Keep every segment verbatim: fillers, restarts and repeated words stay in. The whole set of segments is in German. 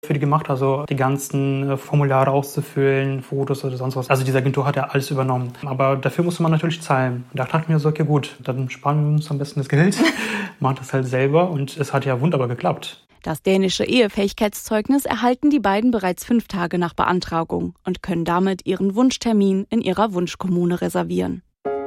für die gemacht, also die ganzen Formulare auszufüllen, Fotos oder sonst was. Also diese Agentur hat ja alles übernommen. Aber dafür musste man natürlich zahlen. Und da dachte ich mir so, okay gut, dann sparen wir uns am besten das Geld, machen das halt selber und es hat ja wunderbar geklappt. Das dänische Ehefähigkeitszeugnis erhalten die beiden bereits fünf Tage nach Beantragung und können damit ihren Wunschtermin in ihrer Wunschkommune reservieren.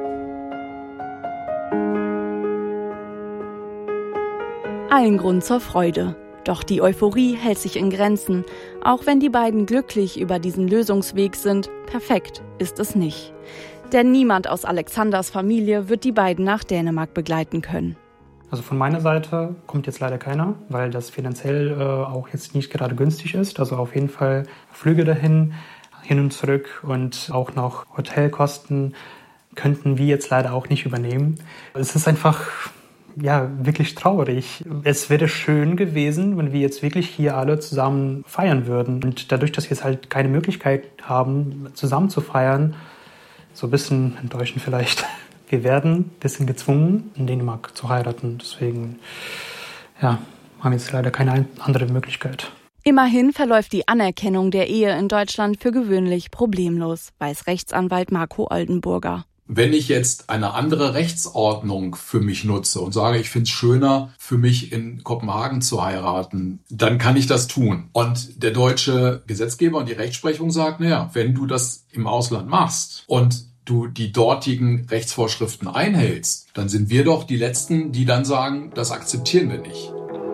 Allen Grund zur Freude. Doch die Euphorie hält sich in Grenzen. Auch wenn die beiden glücklich über diesen Lösungsweg sind, perfekt ist es nicht. Denn niemand aus Alexanders Familie wird die beiden nach Dänemark begleiten können. Also von meiner Seite kommt jetzt leider keiner, weil das finanziell äh, auch jetzt nicht gerade günstig ist. Also auf jeden Fall Flüge dahin, hin und zurück und auch noch Hotelkosten könnten wir jetzt leider auch nicht übernehmen. Es ist einfach... ja, wirklich traurig. Es wäre schön gewesen, wenn wir jetzt wirklich hier alle zusammen feiern würden. Und dadurch, dass wir jetzt halt keine Möglichkeit haben, zusammen zu feiern, so ein bisschen enttäuschend vielleicht. Wir werden ein bisschen gezwungen, in Dänemark zu heiraten. Deswegen, ja, haben wir jetzt leider keine andere Möglichkeit. Immerhin verläuft die Anerkennung der Ehe in Deutschland für gewöhnlich problemlos, weiß Rechtsanwalt Marco Oldenburger. Wenn ich jetzt eine andere Rechtsordnung für mich nutze und sage, ich finde es schöner, für mich in Kopenhagen zu heiraten, dann kann ich das tun. Und der deutsche Gesetzgeber und die Rechtsprechung sagt, naja, wenn du das im Ausland machst und du die dortigen Rechtsvorschriften einhältst, dann sind wir doch die Letzten, die dann sagen, das akzeptieren wir nicht.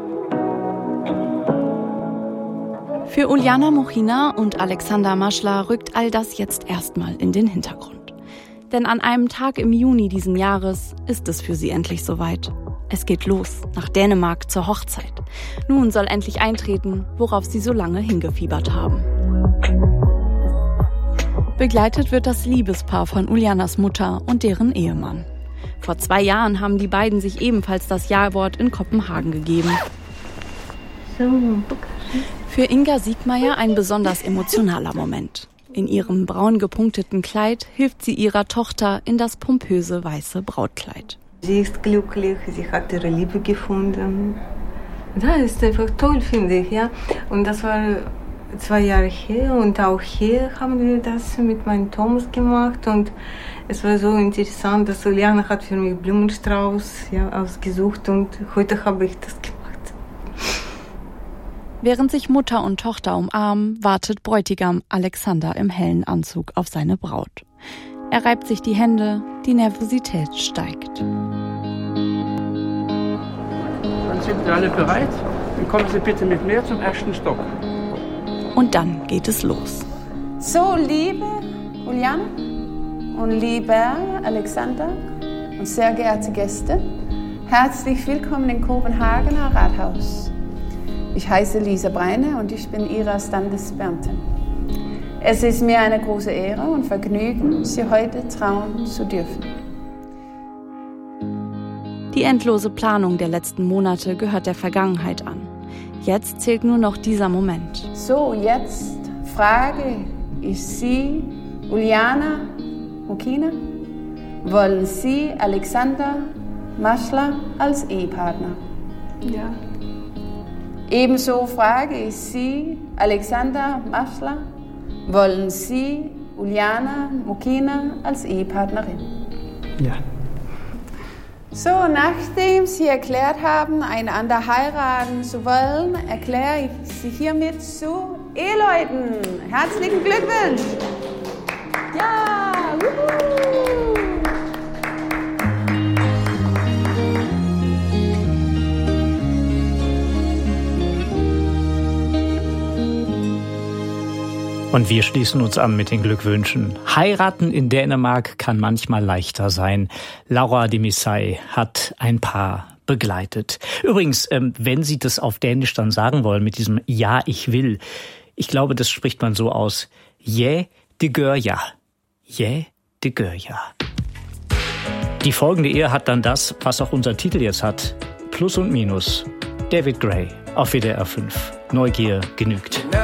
Für Uljana Mochina und Alexander Maschler rückt all das jetzt erstmal in den Hintergrund. Denn an einem Tag im Juni diesen Jahres ist es für sie endlich soweit. Es geht los, nach Dänemark zur Hochzeit. Nun soll endlich eintreten, worauf sie so lange hingefiebert haben. Begleitet wird das Liebespaar von Uljanas Mutter und deren Ehemann. Vor zwei Jahren haben die beiden sich ebenfalls das Ja-Wort in Kopenhagen gegeben. Für Inga Siegmeier ein besonders emotionaler Moment. In ihrem braun gepunkteten Kleid hilft sie ihrer Tochter in das pompöse weiße Brautkleid. Sie ist glücklich, sie hat ihre Liebe gefunden. Das ist einfach toll, finde ich. Ja? Und das war zwei Jahre her und auch hier haben wir das mit meinem Thomas gemacht. Und es war so interessant, dass Uljana hat für mich Blumenstrauß ja, ausgesucht und heute habe ich das gemacht. Während sich Mutter und Tochter umarmen, wartet Bräutigam Alexander im hellen Anzug auf seine Braut. Er reibt sich die Hände, die Nervosität steigt. Dann sind wir alle bereit. Dann kommen Sie bitte mit mir zum ersten Stock. Und dann geht es los. So, liebe Uljana und lieber Alexander und sehr geehrte Gäste, herzlich willkommen im Kopenhagener Rathaus. Ich heiße Lisa Breine und ich bin Ihre Standesbeamtin. Es ist mir eine große Ehre und Vergnügen, Sie heute trauen zu dürfen. Die endlose Planung der letzten Monate gehört der Vergangenheit an. Jetzt zählt nur noch dieser Moment. So, jetzt frage ich Sie, Uljana Mochina, wollen Sie Alexander Maschler als Ehepartner? Ja. Ebenso frage ich Sie, Alexander Maschler, wollen Sie Uljana Mochina als Ehepartnerin? Ja. So, nachdem Sie erklärt haben, einander heiraten zu wollen, erkläre ich Sie hiermit zu Eheleuten. Herzlichen Glückwunsch! Ja! Wuhu! Und wir schließen uns an mit den Glückwünschen. Heiraten in Dänemark kann manchmal leichter sein. Laura de Missay hat ein Paar begleitet. Übrigens, wenn Sie das auf Dänisch dann sagen wollen mit diesem Ja, ich will, ich glaube, das spricht man so aus. Ja, det gør jeg. Ja, det gør jeg. Die folgende Ehe hat dann das, was auch unser Titel jetzt hat. Plus und Minus. David Gray auf W D R fünf. Neugier genügt.